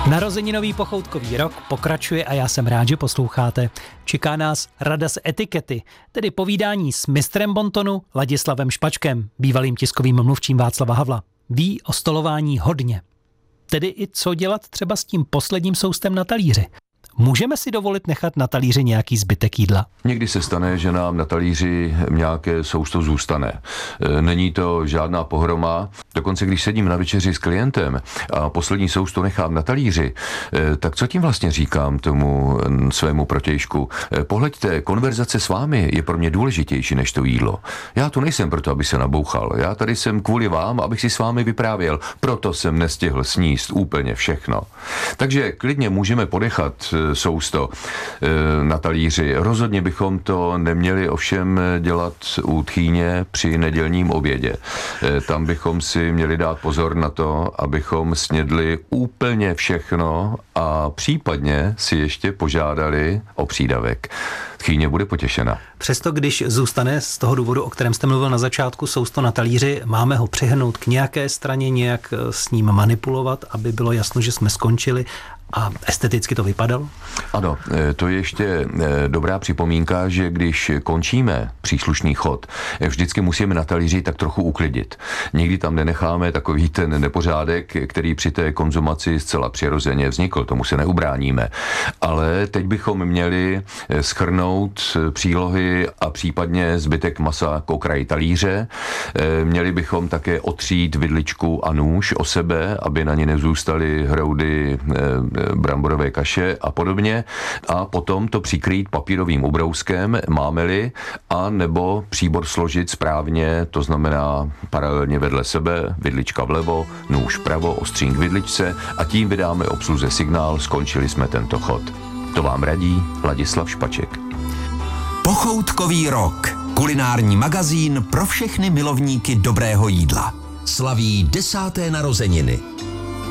Narozeninový pochoutkový rok pokračuje a já jsem rád, že posloucháte. Čeká nás rada z etikety, tedy povídání s mistrem bontonu Ladislavem Špačkem, bývalým tiskovým mluvčím Václava Havla. Ví o stolování hodně. Tedy i co dělat třeba s tím posledním soustem na talíři. Můžeme si dovolit nechat na talíři nějaký zbytek jídla? Někdy se stane, že nám na talíři nějaké sousto zůstane. Není to žádná pohroma. Dokonce, když sedím na večeři s klientem a poslední sousto nechám na talíři, tak co tím vlastně říkám tomu svému protějšku? Pohleďte, konverzace s vámi je pro mě důležitější než to jídlo. Já tu nejsem proto, aby se nabouchal. Já tady jsem kvůli vám, abych si s vámi vyprávěl. Proto jsem nestihl sníst úplně všechno. Takže klidně můžeme ponechat sousto na talíři. Rozhodně bychom to neměli ovšem dělat u tchýně při nedělním obědě. Tam bychom si měli dát pozor na to, abychom snědli úplně všechno a případně si ještě požádali o přídavek. Tchýně bude potěšena. Přesto, když zůstane z toho důvodu, o kterém jste mluvil na začátku, sousto na talíři, máme ho přihrnout k nějaké straně, nějak s ním manipulovat, aby bylo jasno, že jsme skončili a esteticky to vypadalo? Ano, to je ještě dobrá připomínka, že když končíme příslušný chod, vždycky musíme na talíři tak trochu uklidit. Nikdy tam nenecháme takový ten nepořádek, který při té konzumaci zcela přirozeně vznikl, tomu se neubráníme. Ale teď bychom měli shrnout přílohy a případně zbytek masa k okraji talíře. Měli bychom také otřít vidličku a nůž o sebe, aby na ně nezůstaly hroudy bramborové kaše a podobně, a potom to přikrýt papírovým ubrouskem, máme-li, a nebo příbor složit správně, to znamená paralelně vedle sebe, vidlička vlevo, nůž vpravo, ostřín k vidličce, a tím vydáme obsluze signál, skončili jsme tento chod. To vám radí Ladislav Špaček. Pochoutkový rok. Kulinární magazín pro všechny milovníky dobrého jídla. Slaví 10. narozeniny.